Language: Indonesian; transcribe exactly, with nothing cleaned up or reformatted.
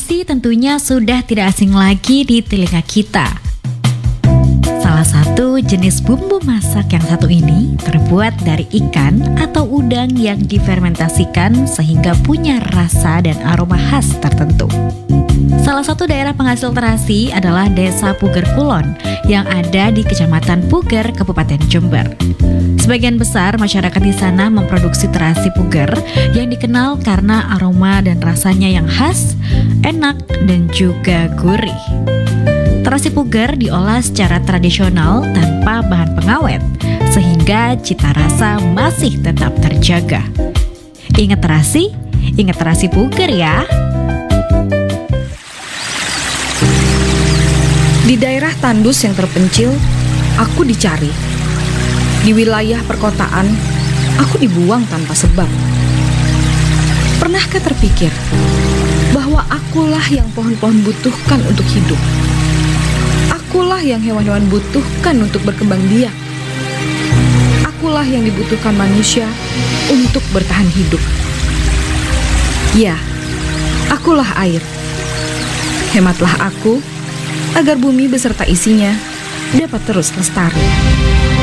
terasi tentunya sudah tidak asing lagi di telinga kita. Salah satu jenis bumbu masak yang satu ini terbuat dari ikan atau udang yang difermentasikan sehingga punya rasa dan aroma khas tertentu. Salah satu daerah penghasil terasi adalah Desa Puger Kulon yang ada di Kecamatan Puger, Kabupaten Jember. Sebagian besar masyarakat di sana memproduksi terasi puger yang dikenal karena aroma dan rasanya yang khas, enak, dan juga gurih. Terasi puger diolah secara tradisional tanpa bahan pengawet, sehingga cita rasa masih tetap terjaga. Ingat terasi? Ingat terasi puger ya! Di daerah tandus yang terpencil, aku dicari. Di wilayah perkotaan, aku dibuang tanpa sebab. Pernahkah terpikir bahwa akulah yang pohon-pohon butuhkan untuk hidup? Akulah yang hewan-hewan butuhkan untuk berkembang biak. Akulah yang dibutuhkan manusia untuk bertahan hidup. Ya, akulah air. Hematlah aku agar bumi beserta isinya dapat terus lestari.